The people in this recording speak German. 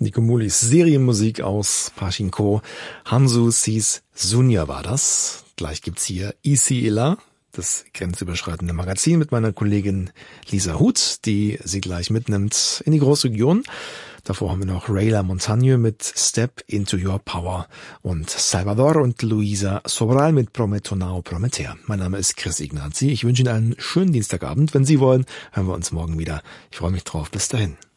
Nico Mulis Serienmusik aus Pachinko. Hansu Sis Sunja war das. Gleich gibt's hier Isi Illa, das grenzüberschreitende Magazin mit meiner Kollegin Lisa Huth, die sie gleich mitnimmt in die Großregion. Davor haben wir noch Rayla Montagne mit Step into Your Power und Salvador und Luisa Sobral mit Prometonao Prometer. Mein Name ist Chris Ignazi. Ich wünsche Ihnen einen schönen Dienstagabend. Wenn Sie wollen, hören wir uns morgen wieder. Ich freue mich drauf. Bis dahin.